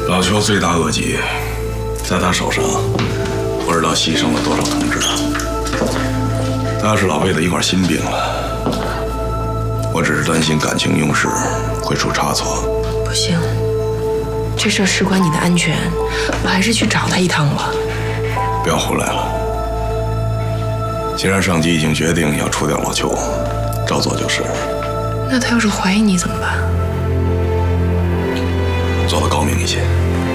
老邱罪大恶极，在他手上不知道牺牲了多少同志。他要是老魏的一块心病了，我只是担心感情用事会出差错。 不行，这事事关你的安全，我还是去找他一趟吧。 不要胡来了。既然上级已经决定要除掉老邱，照做就是。 那他要是怀疑你怎么办？ 做得高明一些。